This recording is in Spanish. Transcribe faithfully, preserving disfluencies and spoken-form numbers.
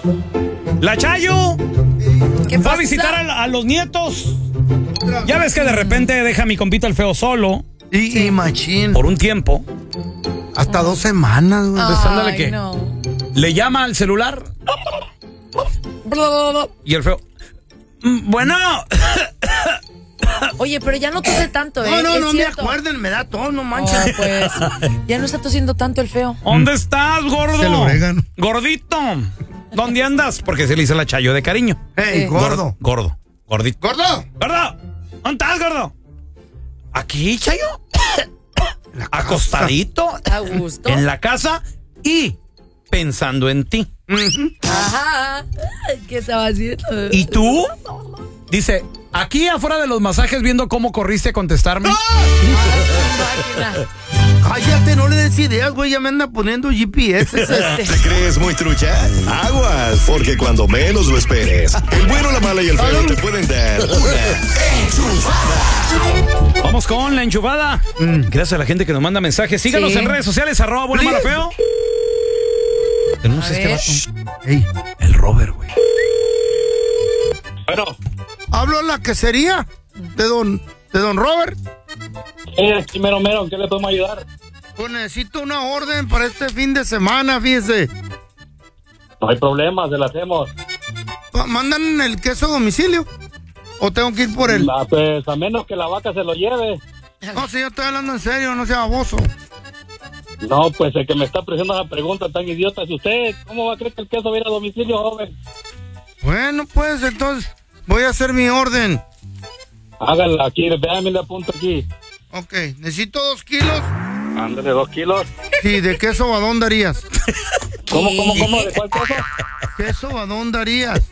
La Chayo ¿Qué fue pasa? a visitar a, a los nietos. Ya ves que de repente deja a mi compita el feo solo. Y, sí. y machín. Por un tiempo. Hasta oh. dos semanas, güey. Entonces, ándale que no. le llama al celular. Y el feo. Bueno. Oye, pero ya no tose tanto, ¿eh? No, no, ¿Es no cierto? me acuerden, me da todo, no manches. Oh, pues, ya no está tosiendo tanto el feo. ¿Dónde estás, gordo? Se lo orégano. Gordito. ¿Dónde andas? Porque se le hizo la Chayo de cariño. Ey, Sí. gordo. Gordo. Gordito. ¡Gordo! ¡Gordo! ¿Dónde estás, gordo? ¿Aquí, Chayo? Acostadito. A gusto. En la casa y pensando en ti. Ajá. ¿Qué estaba haciendo? ¿Y tú? Dice, aquí afuera de los masajes viendo cómo corriste a contestarme. Máquina. Cállate, no le des ideas, güey, ya me anda poniendo G P S. ¿Te crees muy trucha? Aguas, porque cuando menos lo esperes, el bueno, la mala y el feo te pueden dar una enchufada. Vamos con la enchufada. Mm, gracias a la gente que nos manda mensajes. Síganos Sí. en redes sociales, arroba bueno, mala, feo. Tenemos A este ver. vato. Ey, El Robert, güey. Bueno, hablo a la quesería de don, de don Robert. eh, aquí mero mero, ¿en qué le podemos ayudar? Pues necesito una orden para este fin de semana, fíjese. No hay problema, se la hacemos. Pa- ¿Mandan el queso a domicilio? ¿O tengo que ir por él? Ah, pues a menos que la vaca se lo lleve. No, si yo estoy hablando en serio, no sea baboso. No, pues el que me está haciendo esa pregunta tan idiota es usted. ¿Cómo va a creer que el queso va a ir a domicilio, joven? Bueno, pues entonces voy a hacer mi orden. Hágala aquí, véame le apunto aquí. Ok, necesito dos kilos. Ándale, dos kilos. Sí, ¿de queso badón darías? ¿Cómo, cómo, cómo? ¿De cuál queso? ¿Queso badón darías?